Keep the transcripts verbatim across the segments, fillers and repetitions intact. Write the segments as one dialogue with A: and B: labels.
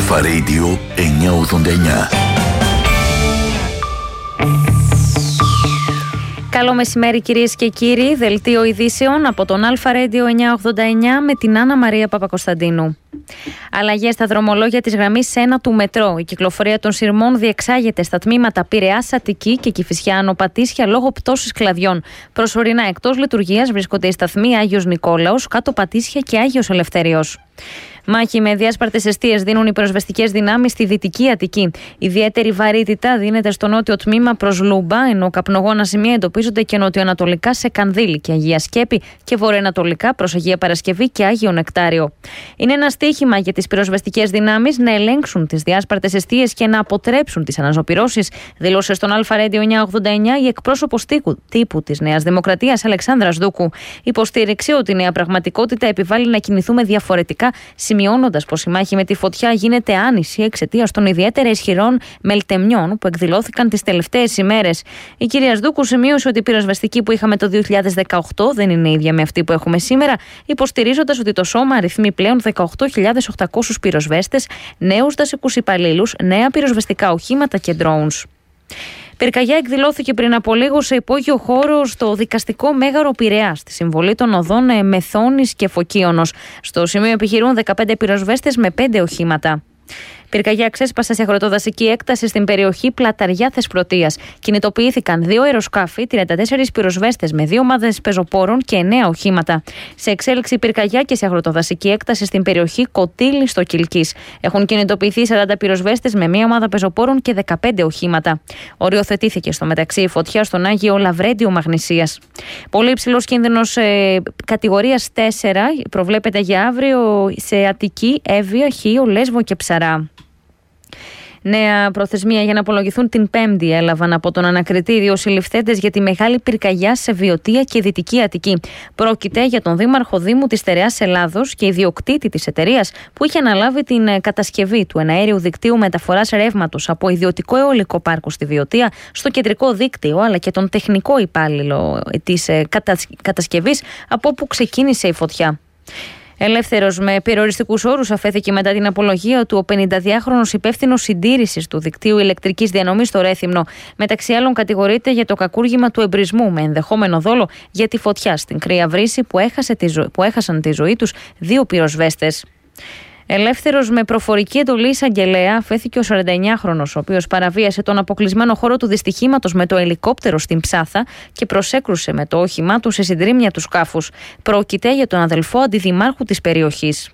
A: Αλφα Radio εννιακόσια ογδόντα εννιά.
B: Καλό μεσημέρι κυρίες και κύριοι, δελτίο ειδήσεων από τον Αλφα Radio εννιακόσια ογδόντα εννιά με την Άννα Μαρία Παπακοσταντίνου. Αλλαγές στα δρομολόγια της γραμμής ένα του μετρό. Η κυκλοφορία των σειρμών διεξάγεται στα τμήματα Πειραιάς Αττική και Κηφισιά Άνω Πατήσια λόγω πτώσης κλαδιών. Προσωρινά εκτός λειτουργίας βρίσκονται οι σταθμοί Άγιος Νικόλαος, Κάτω Πατήσια και Άγιος Ελευθέριος. Μάχη με διάσπαρτες εστίες δίνουν οι πυροσβεστικές δυνάμεις στη Δυτική Αττική. Ιδιαίτερη βαρύτητα δίνεται στο νότιο τμήμα προς Λούμπα, ενώ καπνογόνα σημεία εντοπίζονται και νοτιοανατολικά σε Κανδύλη και Αγία Σκέπη και βορειοανατολικά προς Αγία Παρασκευή και Άγιο Νεκτάριο. Είναι ένα στοίχημα για τις πυροσβεστικές δυνάμεις να ελέγξουν τις διάσπαρτες εστίες και να αποτρέψουν τις αναζωπυρώσεις, δήλωσε στον Αλφα Radio εννιακόσια ογδόντα εννιά η εκπρόσωπος τύπου της Νέας Δημοκρατίας Αλεξάνδρας Δούκου. Υποστήριξε ότι η νέα πραγματικότητα επιβάλλει να κινηθούμε διαφορετικά, σημειώνοντας πως η μάχη με τη φωτιά γίνεται άνηση εξαιτίας των ιδιαίτερα ισχυρών μελτεμιών που εκδηλώθηκαν τις τελευταίες ημέρες. Η κυρία Σδούκου σημείωσε ότι η πυροσβεστική που είχαμε το δύο χιλιάδες δεκαοκτώ δεν είναι ίδια με αυτή που έχουμε σήμερα, υποστηρίζοντας ότι το σώμα αριθμεί πλέον δεκαοκτώ χιλιάδες οκτακόσιους πυροσβέστες, νέους δασικούς υπαλλήλους, νέα πυροσβεστικά οχήματα και drones. Πυρκαγιά εκδηλώθηκε πριν από λίγο σε υπόγειο χώρο στο δικαστικό Μέγαρο Πειραιάς, στη συμβολή των οδών Μεθόνης και Φωκίωνος. Στο σημείο επιχειρούν δεκαπέντε πυροσβέστες με πέντε οχήματα. Πυρκαγιά ξέσπασε σε αγροτοδασική έκταση στην περιοχή Πλαταριά Θεσπρωτείας. Κινητοποιήθηκαν δύο αεροσκάφη, τριάντα τέσσερις πυροσβέστες με δύο ομάδες πεζοπόρων και εννέα οχήματα. Σε εξέλιξη πυρκαγιά και σε αγροτοδασική έκταση στην περιοχή Κωτήλη στο Κιλκής. Έχουν κινητοποιηθεί σαράντα πυροσβέστες με μία ομάδα πεζοπόρων και δεκαπέντε οχήματα. Οριοθετήθηκε στο μεταξύ η φωτιά στον Άγιο Λαβρέντιο Μαγνησίας. Πολύ υψηλός κίνδυνος ε, κατηγορίας τέσσερα προβλέπεται για αύριο σε Αττική, Εύβοια, Χίο, Λέσβο και Ψαρά. Νέα προθεσμία για να απολογηθούν την Πέμπτη έλαβαν από τον ανακριτή δύο συλληφθέντες για τη μεγάλη πυρκαγιά σε Βιωτία και Δυτική Αττική. Πρόκειται για τον δήμαρχο Δήμου της Στερεάς Ελλάδος και ιδιοκτήτη της εταιρείας που είχε αναλάβει την κατασκευή του εναέριου δικτύου μεταφοράς ρεύματος από ιδιωτικό αιωλικό πάρκο στη Βιωτία στο κεντρικό δίκτυο, αλλά και τον τεχνικό υπάλληλο της κατασκευής από όπου ξεκίνησε η φωτιά. Ελεύθερος με περιοριστικούς όρους αφέθηκε μετά την απολογία του ο πενηνταδυάχρονος υπεύθυνος συντήρησης του δικτύου ηλεκτρικής διανομής στο Ρέθυμνο. Μεταξύ άλλων, κατηγορείται για το κακούργημα του εμπρισμού με ενδεχόμενο δόλο για τη φωτιά στην Κρύα Βρύση που, έχασε τη ζω... που έχασαν τη ζωή τους δύο πυροσβέστες. Ελεύθερος με προφορική εντολή εισαγγελέα αφέθηκε ο σαρανταεννιάχρονος, ο οποίος παραβίασε τον αποκλεισμένο χώρο του δυστυχήματος με το ελικόπτερο στην Ψάθα και προσέκρουσε με το όχημά του σε συντρίμμια του σκάφους. Πρόκειται για τον αδελφό αντιδημάρχου της περιοχής.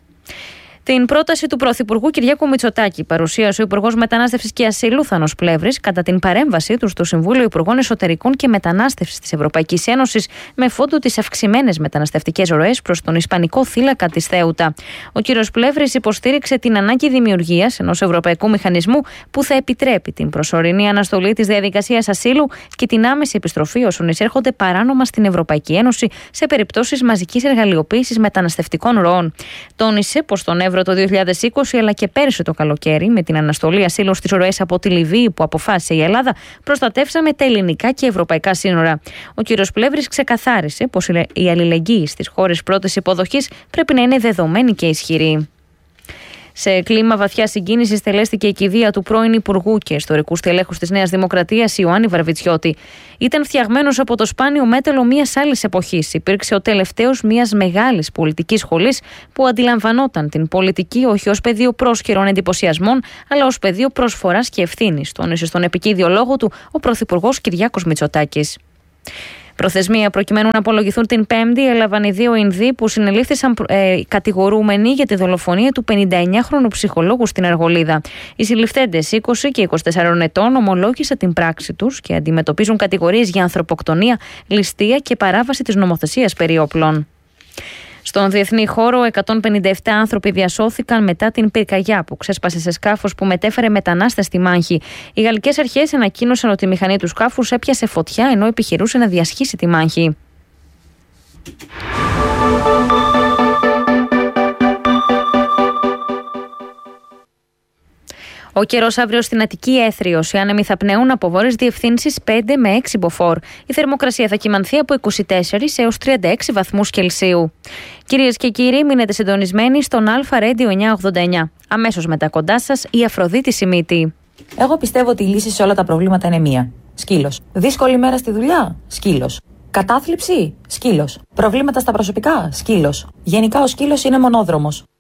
B: Την πρόταση του Πρωθυπουργού Κυριάκου Μητσοτάκη παρουσίασε ο Υπουργός Μετανάστευσης και Ασύλου Θάνος Πλεύρης κατά την παρέμβασή του στο Συμβούλιο Υπουργών Εσωτερικών και Μετανάστευσης της Ευρωπαϊκής Ένωσης με φόντο τις αυξημένες μεταναστευτικές ροές προς τον Ισπανικό θύλακα της Θέουτα. Ο κ. Πλεύρης υποστήριξε την ανάγκη δημιουργίας ενός ευρωπαϊκού μηχανισμού που θα επιτρέπει την προσωρινή αναστολή της διαδικασίας ασύλου και την άμεση επιστροφή όσων εισέρχονται παράνομα στην Ευρωπαϊκή Ένωση σε περιπτώσεις μαζικής εργαλειοποίησης μεταναστευτικών ροών. Τόνισε πως τον το δύο χιλιάδες είκοσι αλλά και πέρυσι το καλοκαίρι, με την αναστολή ασύλου στις ροές από τη Λιβύη που αποφάσισε η Ελλάδα, προστατεύσαμε τα ελληνικά και ευρωπαϊκά σύνορα. Ο κ. Πλεύρης ξεκαθάρισε πως η αλληλεγγύη στις χώρες πρώτης υποδοχής πρέπει να είναι δεδομένη και ισχυρή. Σε κλίμα βαθιά συγκίνησης τελέστηκε η κηδεία του πρώην Υπουργού και ιστορικού στελέχους της Νέας Δημοκρατίας Ιωάννη Βαρβιτσιώτη. Ήταν φτιαγμένος από το σπάνιο μέταλλο μιας άλλης εποχής. Υπήρξε ο τελευταίος μιας μεγάλης πολιτικής σχολής που αντιλαμβανόταν την πολιτική όχι ως πεδίο πρόσχερων εντυπωσιασμών, αλλά ως πεδίο προσφοράς και ευθύνης, τόνισε στον επικίδιο λόγο του ο Πρωθυπουργός Κυριάκος Μητσοτάκης. Προθεσμία προκειμένου να απολογηθούν την Πέμπτη έλαβαν οι δύο Ινδοί που συνελήφθησαν ε, κατηγορούμενοι για τη δολοφονία του πενηνταεννιάχρονου ψυχολόγου στην Αργολίδα. Οι συλληφθέντες είκοσι και είκοσι τεσσάρων ετών ομολόγησαν την πράξη τους και αντιμετωπίζουν κατηγορίες για ανθρωποκτονία, ληστεία και παράβαση της νομοθεσίας περί όπλων. Στον διεθνή χώρο, εκατόν πενήντα επτά άνθρωποι διασώθηκαν μετά την πυρκαγιά που ξέσπασε σε σκάφος που μετέφερε μετανάστες στη μάχη. Οι γαλλικές αρχές ανακοίνωσαν ότι η μηχανή του σκάφους έπιασε φωτιά ενώ επιχειρούσε να διασχίσει τη μάχη. Ο καιρός αύριο στην Αττική έθριος. Οι άνεμοι θα πνέουν από βόρειες διευθύνσεις πέντε με έξι μποφόρ. Η θερμοκρασία θα κυμανθεί από είκοσι τέσσερα έως τριάντα έξι βαθμούς Κελσίου. Κυρίες και κύριοι, μείνετε συντονισμένοι στον Αλφα Radio εννιακόσια ογδόντα εννιά. Αμέσως μετά κοντά σας η Αφροδίτη Σιμίτη.
C: Εγώ πιστεύω ότι η λύση σε όλα τα προβλήματα είναι μία. Σκύλος. Δύσκολη μέρα στη δουλειά. Σκύλος. Κατάθλιψη. Σκύλος. Προβλήματα στα προσωπικά. Σκύλος. Γενικά ο σκύλος είναι μονόδρομος.